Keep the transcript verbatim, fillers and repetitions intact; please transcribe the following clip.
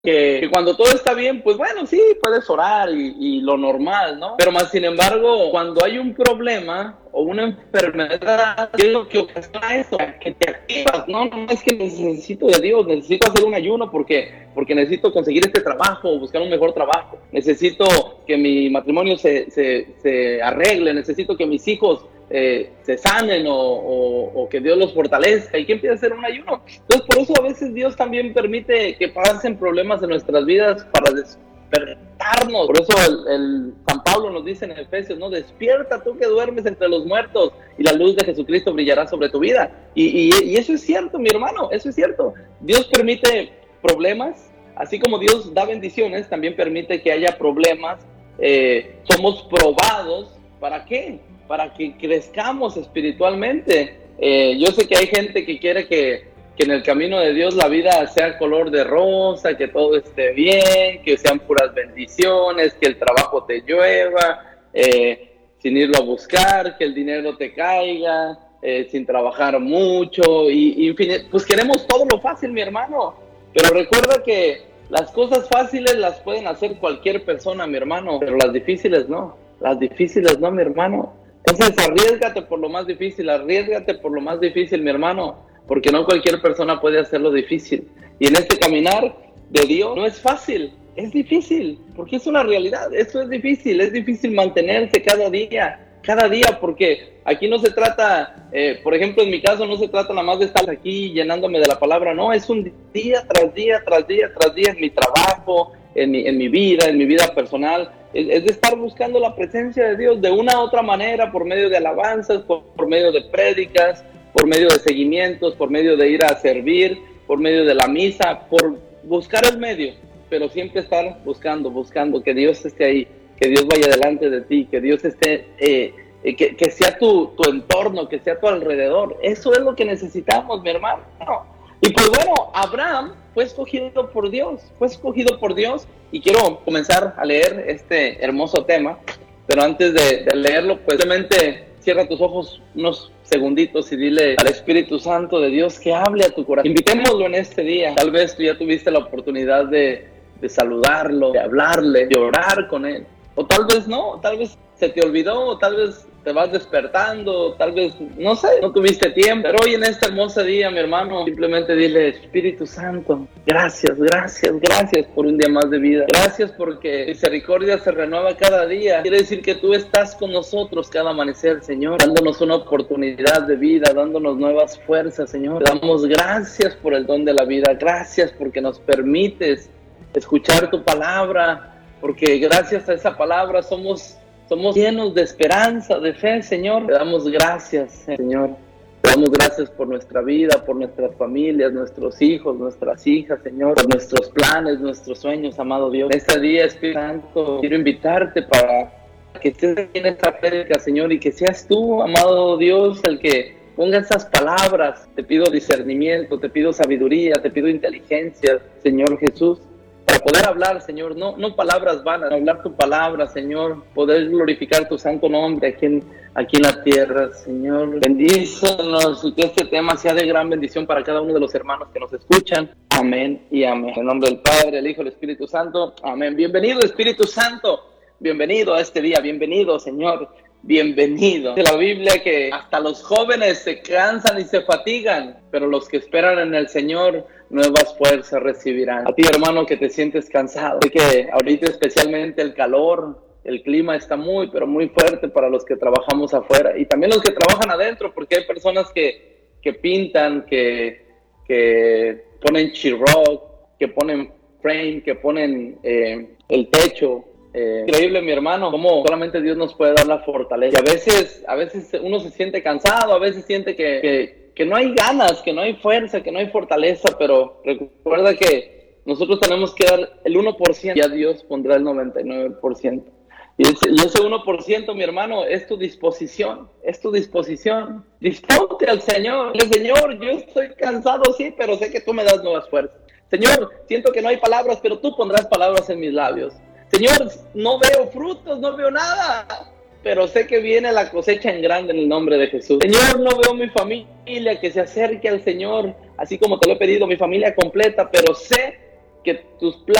que, que cuando todo está bien, pues bueno, sí, puedes orar y, y lo normal, ¿no? Pero más sin embargo, cuando hay un problema o una enfermedad, ¿qué es lo que ocasiona eso? Que te activas, ¿no? No es que necesito de Dios, necesito hacer un ayuno porque, porque necesito conseguir este trabajo, buscar un mejor trabajo, necesito que mi matrimonio se, se, se arregle, necesito que mis hijos Eh, se sanen o, o, o que Dios los fortalezca. ¿Y quién empieza a hacer un ayuno? Entonces por eso a veces Dios también permite que pasen problemas en nuestras vidas para despertarnos. Por eso el, el San Pablo nos dice en Efesios, ¿no? Despierta tú que duermes entre los muertos y la luz de Jesucristo brillará sobre tu vida. Y, y, y eso es cierto, mi hermano, eso es cierto. Dios permite problemas, así como Dios da bendiciones, también permite que haya problemas. Eh, somos probados, ¿para qué? Para que crezcamos espiritualmente. Eh, yo sé que hay gente que quiere que, que en el camino de Dios la vida sea color de rosa, que todo esté bien, que sean puras bendiciones, que el trabajo te llueva, eh, sin irlo a buscar, que el dinero te caiga, eh, sin trabajar mucho, y, y pues queremos todo lo fácil, mi hermano. Pero recuerda que las cosas fáciles las pueden hacer cualquier persona, mi hermano, pero las difíciles no, las difíciles no, mi hermano. Entonces arriésgate por lo más difícil, arriésgate por lo más difícil, mi hermano, porque no cualquier persona puede hacerlo difícil. Y en este caminar de Dios no es fácil, es difícil, porque es una realidad, esto es difícil, es difícil mantenerse cada día, cada día, porque aquí no se trata, eh, por ejemplo en mi caso no se trata nada más de estar aquí llenándome de la palabra, no, es un día tras día, tras día, tras día en mi trabajo, en mi, en mi vida, en mi vida personal. Es de estar buscando la presencia de Dios de una u otra manera, por medio de alabanzas, por, por medio de prédicas, por medio de seguimientos, por medio de ir a servir, por medio de la misa, por buscar el medio, pero siempre estar buscando, buscando que Dios esté ahí, que Dios vaya delante de ti, que Dios esté, eh, eh, que, que sea tu, tu entorno, que sea tu alrededor. Eso es lo que necesitamos, mi hermano. Y pues bueno, Abraham fue escogido por Dios, fue escogido por Dios, y quiero comenzar a leer este hermoso tema, pero antes de, de leerlo, pues simplemente cierra tus ojos unos segunditos y dile al Espíritu Santo de Dios que hable a tu corazón. Invitémoslo en este día. Tal vez tú ya tuviste la oportunidad de, de saludarlo, de hablarle, de orar con él, o tal vez no, tal vez se te olvidó, o tal vez te vas despertando, tal vez, no sé, no tuviste tiempo, pero hoy en este hermoso día, mi hermano, simplemente dile, Espíritu Santo, gracias, gracias, gracias por un día más de vida, gracias porque misericordia se renueva cada día, quiere decir que tú estás con nosotros cada amanecer, Señor, dándonos una oportunidad de vida, dándonos nuevas fuerzas, Señor, te damos gracias por el don de la vida, gracias porque nos permites escuchar tu palabra, porque gracias a esa palabra somos Somos llenos de esperanza, de fe, Señor. Te damos gracias, Señor. Te damos gracias por nuestra vida, por nuestras familias, nuestros hijos, nuestras hijas, Señor, por nuestros planes, nuestros sueños, amado Dios. En este día, Espíritu Santo, quiero invitarte para que estés en esta prédica, Señor, y que seas tú, amado Dios, el que ponga esas palabras. Te pido discernimiento, te pido sabiduría, te pido inteligencia, Señor Jesús, para poder hablar, Señor, no, no palabras vanas, hablar tu palabra, Señor, poder glorificar tu santo nombre aquí en, aquí en la tierra, Señor. Bendícenos y que este tema sea de gran bendición para cada uno de los hermanos que nos escuchan. Amén y amén. En nombre del Padre, el Hijo y el Espíritu Santo. Amén. Bienvenido, Espíritu Santo. Bienvenido a este día. Bienvenido, Señor. Bienvenido. De la Biblia que hasta los jóvenes se cansan y se fatigan, pero los que esperan en el Señor nuevas fuerzas recibirán. A ti, hermano, que te sientes cansado, sé que ahorita especialmente el calor, el clima está muy, pero muy fuerte para los que trabajamos afuera y también los que trabajan adentro, porque hay personas que, que pintan, que, que ponen sheetrock, que ponen frame, que ponen eh, el techo. Eh, increíble, mi hermano, cómo solamente Dios nos puede dar la fortaleza. Y a veces, a veces uno se siente cansado, a veces siente que, que, que no hay ganas, que no hay fuerza, que no hay fortaleza, pero recuerda que nosotros tenemos que dar el uno por ciento y a Dios pondrá el noventa y nueve por ciento. Y ese, y ese uno por ciento, mi hermano, es tu disposición, es tu disposición. Disponte al Señor. El Señor, yo estoy cansado, sí, pero sé que tú me das nuevas fuerzas. Señor, siento que no hay palabras, pero tú pondrás palabras en mis labios. Señor, no veo frutos, no veo nada, pero sé que viene la cosecha en grande en el nombre de Jesús. Señor, no veo mi familia que se acerque al Señor, así como te lo he pedido, mi familia completa, pero sé que tus